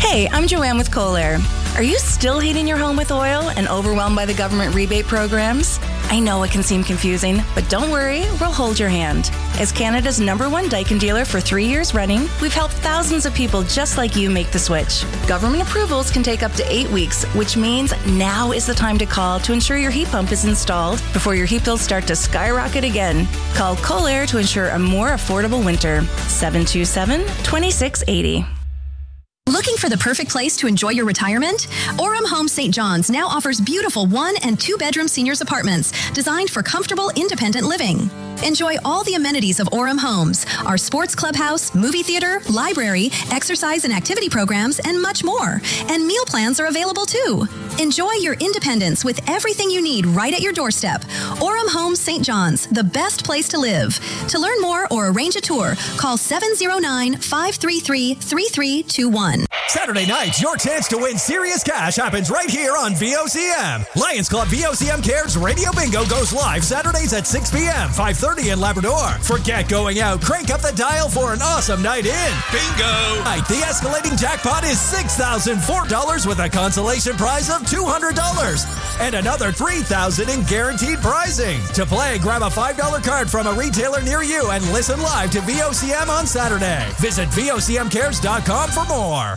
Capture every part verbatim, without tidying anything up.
Hey, I'm Joanne with Kohler. Are you still heating your home with oil and overwhelmed by the government rebate programs? I know it can seem confusing, but don't worry, we'll hold your hand. As Canada's number one Daikin dealer for three years running, we've helped thousands of people just like you make the switch. Government approvals can take up to eight weeks, which means now is the time to call to ensure your heat pump is installed before your heat bills start to skyrocket again. Call Kohler to ensure a more affordable winter. seven two seven, two six eight zero. Looking for the perfect place to enjoy your retirement? Orem Homes Saint John's now offers beautiful one and two bedroom seniors apartments designed for comfortable, independent living. Enjoy all the amenities of Orem Homes, our sports clubhouse, movie theater, library, exercise and activity programs, and much more. And meal plans are available too. Enjoy your independence with everything you need right at your doorstep. Orem Homes Saint John's, the best place to live. To learn more or arrange a tour, call seven zero nine, five three three, three three two one. Saturday night, your chance to win serious cash happens right here on V O C M. Lions Club V O C M Cares Radio Bingo goes live Saturdays at six p.m., five thirty in Labrador. Forget going out. Crank up the dial for an awesome night in. Bingo! The escalating jackpot is six thousand four dollars with a consolation prize of two hundred dollars and another three thousand dollars in guaranteed prizing. To play, grab a five dollar card from a retailer near you and listen live to V O C M on Saturday. Visit V O C M cares dot com for more.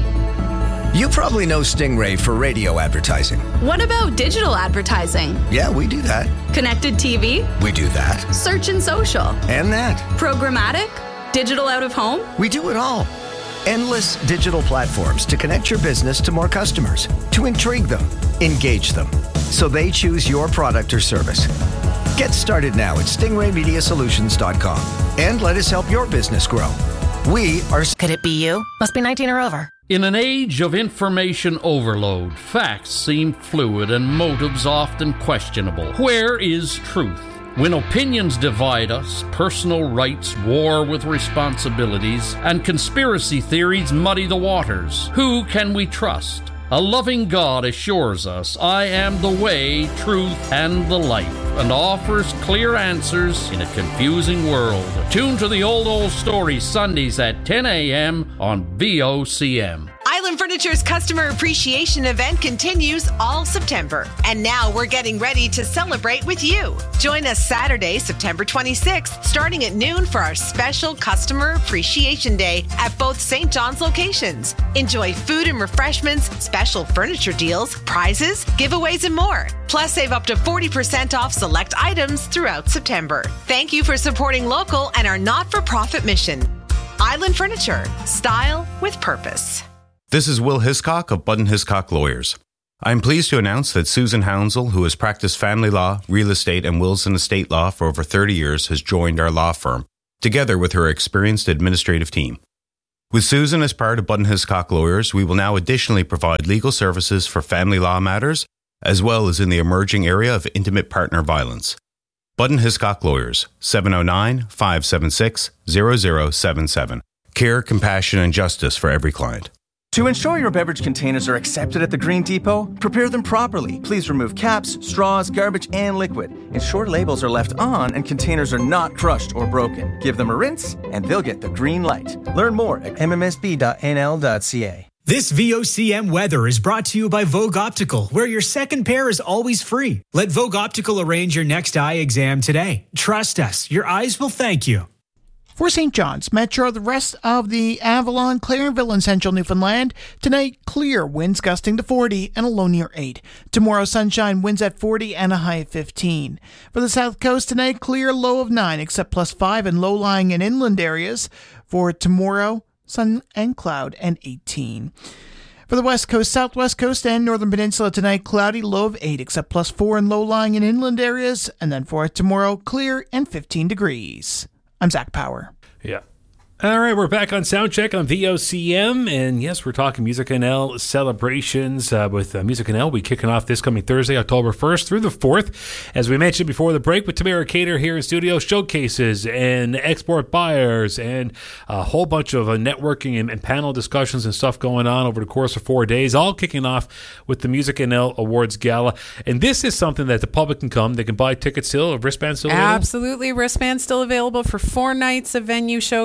You probably know Stingray for radio advertising. What about digital advertising? Yeah, we do that. Connected T V? We do that. Search and social? And that. Programmatic? Digital out of home? We do it all. Endless digital platforms to connect your business to more customers, to intrigue them, engage them, so they choose your product or service. Get started now at stingray media solutions dot com and let us help your business grow. We are... Could it be you? Must be nineteen or over. In an age of information overload, facts seem fluid and motives often questionable. Where is truth? When opinions divide us, personal rights war with responsibilities, and conspiracy theories muddy the waters, who can we trust? A loving God assures us, I am the way, truth, and the life, and offers clear answers in a confusing world. Tune to the Old Old Story Sundays at ten a.m. on V O C M. Island Furniture's customer appreciation event continues all September. And now we're getting ready to celebrate with you. Join us Saturday, September twenty-sixth, starting at noon for our special Customer Appreciation Day at both Saint John's locations. Enjoy food and refreshments, special furniture deals, prizes, giveaways, and more. Plus, save up to forty percent off select items throughout September. Thank you for supporting local and our not-for-profit mission. Island Furniture. Style with purpose. This is Will Hiscock of Budden Hiscock Lawyers. I am pleased to announce that Susan Hounsell, who has practiced family law, real estate, and wills and estate law for over thirty years, has joined our law firm, together with her experienced administrative team. With Susan as part of Budden Hiscock Lawyers, we will now additionally provide legal services for family law matters, as well as in the emerging area of intimate partner violence. Budden Hiscock Lawyers, seven oh nine, five seven six, zero zero seven seven. Care, compassion, and justice for every client. To ensure your beverage containers are accepted at the Green Depot, prepare them properly. Please remove caps, straws, garbage, and liquid. Ensure labels are left on and containers are not crushed or broken. Give them a rinse and they'll get the green light. Learn more at m m s b dot n l dot c a. This V O C M weather is brought to you by Vogue Optical, where your second pair is always free. Let Vogue Optical arrange your next eye exam today. Trust us, your eyes will thank you. For Saint John's Metro, the rest of the Avalon, Clarenville, and central Newfoundland. Tonight, clear, winds gusting to forty and a low near eight. Tomorrow, sunshine, winds at forty and a high of fifteen. For the South Coast tonight, clear, low of nine, except plus five in low-lying and inland areas. For tomorrow, sun and cloud and eighteen. For the West Coast, Southwest Coast, and Northern Peninsula tonight, cloudy, low of eight, except plus four in low-lying and inland areas. And then for tomorrow, clear and fifteen degrees. I'm Zach Power. Yeah. All right, we're back on Soundcheck on V O C M, and yes, we're talking Music N L celebrations uh, with uh, Music N L. We'll be kicking off this coming Thursday, October first through the fourth. As we mentioned before the break with Tamara Cater here in studio, showcases and export buyers and a whole bunch of uh, networking and, and panel discussions and stuff going on over the course of four days, all kicking off with the Music N L Awards Gala. And this is something that the public can come. They can buy tickets still, wristbands still available? Absolutely. Wristbands still available for four nights of venue showcases.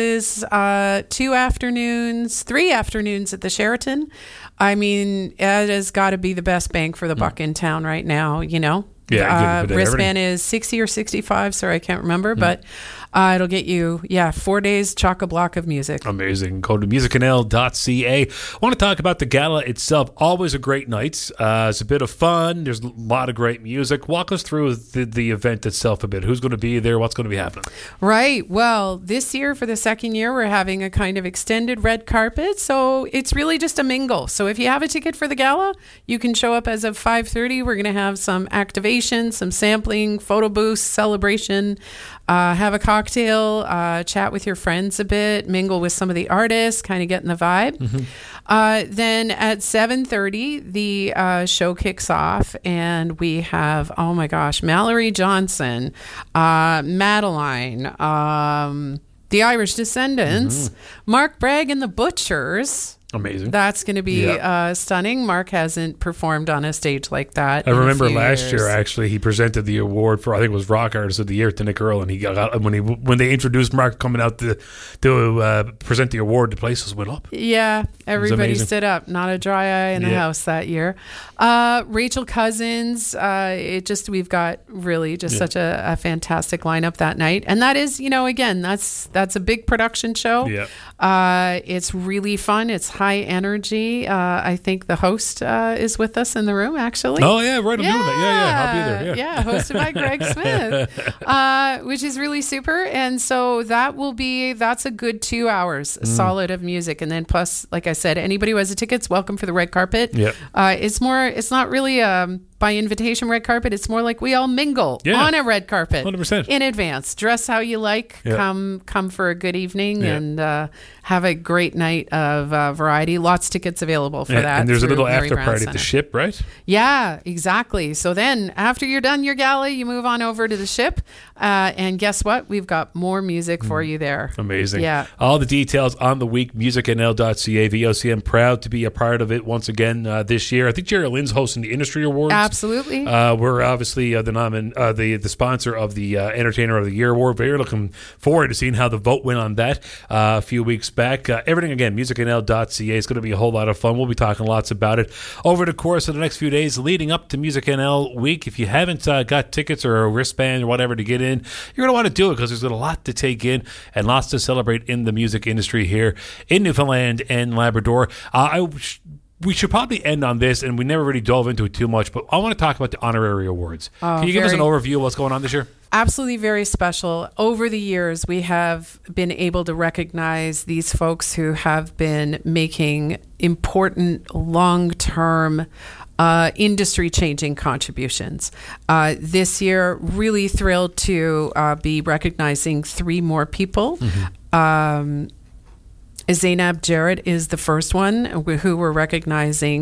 classes, uh, two afternoons, three afternoons at the Sheraton. I mean, it has got to be the best bang for the buck mm. in town right now, you know? Yeah, uh, wristband is sixty or sixty-five, sorry, I can't remember, mm. but uh, it'll get you, yeah, four days, chock-a-block of music. Amazing. Go to music n l dot c a. I want to talk about the gala itself. Always a great night. Uh, it's a bit of fun. There's a lot of great music. Walk us through the, the event itself a bit. Who's going to be there? What's going to be happening? Right. Well, this year, for the second year, we're having a kind of extended red carpet, so it's really just a mingle. So if you have a ticket for the gala, you can show up as of five thirty. We're going to have some activation, some sampling, photo booths, celebration, uh, have a cocktail, uh, chat with your friends a bit, mingle with some of the artists, kind of get in the vibe. Mm-hmm. Uh, then at seven thirty, the uh, show kicks off, and we have, oh my gosh, Mallory Johnson, uh, Madeline, um, the Irish Descendants, mm-hmm. Mark Bragg and the Butchers. Amazing. That's going to be yep. uh, stunning. Mark hasn't performed on a stage like that. I remember last years. year, actually, he presented the award for, I think it was Rock Artist of the Year to Nick Earl, and he got when he when they introduced Mark coming out to to uh, present the award, the place was went up. Yeah, everybody stood up. Not a dry eye in the yeah. house that year. Uh, Rachel Cousins. Uh, it just we've got really just yeah. such a, a fantastic lineup that night, and that is, you know, again, that's that's a big production show. Yeah. Uh, it's really fun. It's high energy. Uh, I think the host uh, is with us in the room, actually. Oh, yeah, right. I'm yeah. doing that. Yeah, yeah, I'll be there. Yeah, yeah hosted by Greg Smith, uh, which is really super. And so that will be, that's a good two hours mm. solid of music. And then plus, like I said, anybody who has the tickets, welcome for the red carpet. Yep. Uh, it's more, it's not really um by invitation red carpet. It's more like we all mingle yeah. on a red carpet one hundred percent in advance. Dress how you like. Yeah. Come come for a good evening yeah. and uh, have a great night of uh, variety. Lots of tickets available for yeah. that. And there's a little Mary after Brown party Center. at the Ship, right? Yeah, exactly. So then after you're done your gala, you move on over to the Ship. Uh, and guess what? We've got more music for you there. Amazing. Yeah. All the details on the week, music n l dot c a. V O C M proud to be a part of it once again uh, this year. I think Jerry Lynn's hosting the Industry Awards. Absolutely. Uh, we're obviously uh, the, nomin- uh, the the sponsor of the uh, Entertainer of the Year Award. Very looking forward to seeing how the vote went on that uh, a few weeks back. Uh, everything, again, music n l dot c a. It's going to be a whole lot of fun. We'll be talking lots about it over the course of the next few days leading up to Music N L week. If you haven't uh, got tickets or a wristband or whatever to get in, you're going to want to do it because there's a lot to take in and lots to celebrate in the music industry here in Newfoundland and Labrador. Uh, I sh- We should probably end on this, and we never really dove into it too much, but I want to talk about the honorary awards. Oh, Can you give very, us an overview of what's going on this year? Absolutely very special. Over the years, we have been able to recognize these folks who have been making important long-term Uh, industry-changing contributions. Uh, this year, really thrilled to uh, be recognizing three more people. Mm-hmm. Um, Zainab Jarrett is the first one who we're recognizing